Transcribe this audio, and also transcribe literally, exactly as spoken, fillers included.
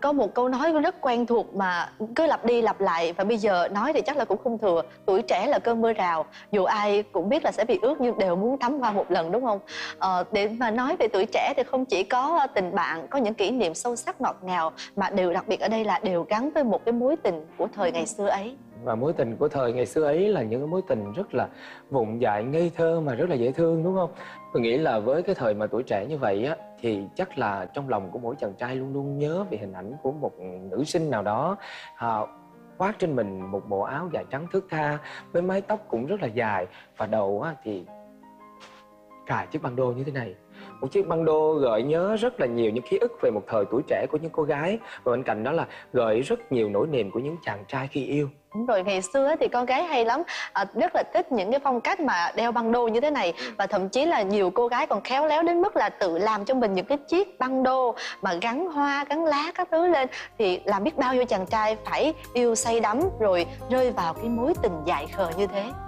có một câu nói rất quen thuộc mà cứ lặp đi lặp lại, và bây giờ nói thì chắc là cũng không thừa: tuổi trẻ là cơn mưa rào, dù ai cũng biết là sẽ bị ướt nhưng đều muốn tắm qua một lần, đúng không? Ờ, để mà nói về tuổi trẻ thì không chỉ có tình bạn, có những kỷ niệm sâu sắc ngọt ngào, mà điều đặc biệt ở đây là đều gắn với một cái mối tình của thời ngày xưa ấy. Và mối tình của thời ngày xưa ấy là những cái mối tình rất là vụng dại, ngây thơ mà rất là dễ thương, đúng không? Tôi nghĩ là với cái thời mà tuổi trẻ như vậy á, thì chắc là trong lòng của mỗi chàng trai luôn luôn nhớ về hình ảnh của một nữ sinh nào đó, à, khoác trên mình một bộ áo dài trắng thướt tha, với mái tóc cũng rất là dài, và đầu á, thì cài chiếc băng đô như thế này. Một chiếc băng đô gợi nhớ rất là nhiều những ký ức về một thời tuổi trẻ của những cô gái, và bên cạnh đó là gợi rất nhiều nỗi niềm của những chàng trai khi yêu. Đúng rồi, ngày xưa thì con gái hay lắm, à, rất là thích những cái phong cách mà đeo băng đô như thế này, và thậm chí là nhiều cô gái còn khéo léo đến mức là tự làm cho mình những cái chiếc băng đô mà gắn hoa, gắn lá các thứ lên, thì làm biết bao nhiêu chàng trai phải yêu say đắm rồi rơi vào cái mối tình dại khờ như thế.